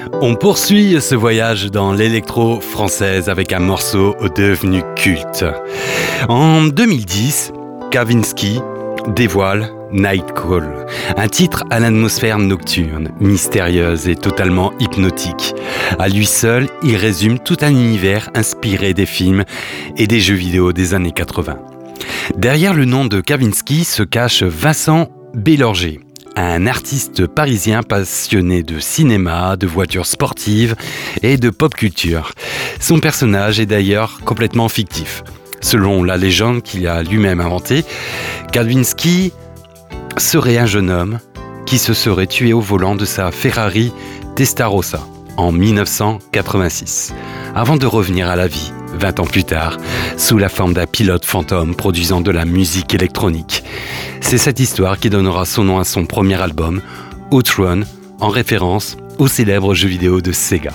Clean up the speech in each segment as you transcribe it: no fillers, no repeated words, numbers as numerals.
On poursuit ce voyage dans l'électro-française avec un morceau devenu culte. En 2010, Kavinsky dévoile Nightcall, un titre à l'atmosphère nocturne, mystérieuse et totalement hypnotique. À lui seul, il résume tout un univers inspiré des films et des jeux vidéo des années 80. Derrière le nom de Kavinsky se cache Vincent Bélorgey, un artiste parisien passionné de cinéma, de voitures sportives et de pop culture. Son personnage est d'ailleurs complètement fictif. Selon la légende qu'il a lui-même inventée, Kavinsky serait un jeune homme qui se serait tué au volant de sa Ferrari Testarossa en 1986, avant de revenir à la vie 20 ans plus tard, sous la forme d'un pilote fantôme produisant de la musique électronique. C'est cette histoire qui donnera son nom à son premier album, Outrun, en référence au célèbre jeu vidéo de Sega.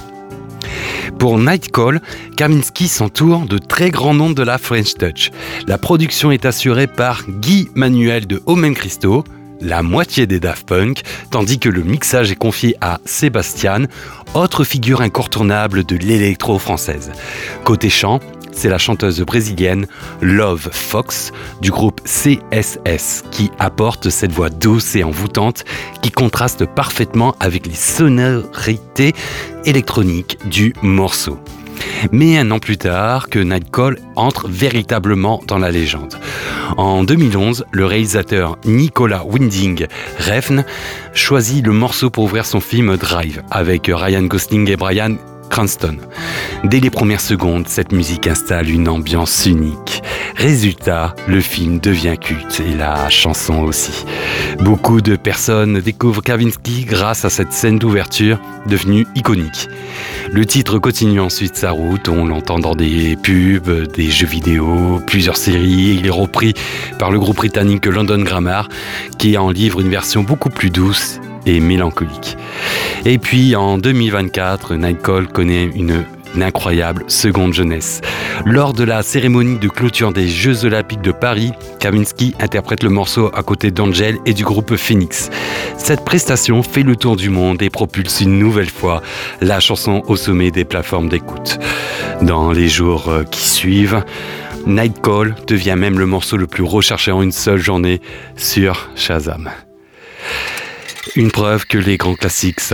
Pour Nightcall, Kavinsky s'entoure de très grands noms de la French Touch. La production est assurée par Guy Manuel de Omen Christo, la moitié des Daft Punk, tandis que le mixage est confié à Sébastien, autre figure incontournable de l'électro-française. Côté chant, c'est la chanteuse brésilienne Love Fox du groupe CSS qui apporte cette voix douce et envoûtante qui contraste parfaitement avec les sonorités électroniques du morceau. Mais un an plus tard que Nightcall entre véritablement dans la légende. En 2011, le réalisateur Nicolas Winding Refn choisit le morceau pour ouvrir son film Drive avec Ryan Gosling et Bryan Cranston. Dès les premières secondes, cette musique installe une ambiance unique. Résultat, le film devient culte et la chanson aussi. Beaucoup de personnes découvrent Kavinsky grâce à cette scène d'ouverture devenue iconique. Le titre continue ensuite sa route, on l'entend dans des pubs, des jeux vidéo, plusieurs séries. Il est repris par le groupe britannique London Grammar qui en livre une version beaucoup plus douce et mélancolique. Et puis en 2024, Nightcall connaît une incroyable seconde jeunesse. Lors de la cérémonie de clôture des Jeux Olympiques de Paris, Kavinsky interprète le morceau à côté d'Angel et du groupe Phoenix. Cette prestation fait le tour du monde et propulse une nouvelle fois la chanson au sommet des plateformes d'écoute. Dans les jours qui suivent, Nightcall devient même le morceau le plus recherché en une seule journée sur Shazam. Une preuve que les grands classiques